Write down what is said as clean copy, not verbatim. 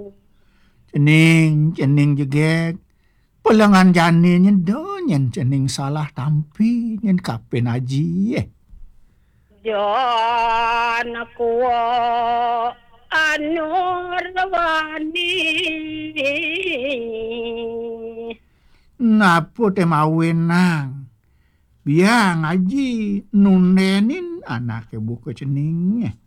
cening jegek pelengan jani nyen do nyen cening salah tampi nyen kapen aji Jan kuwa anu rawani ngapo teh mawenang biang aji nunenin anake buku cening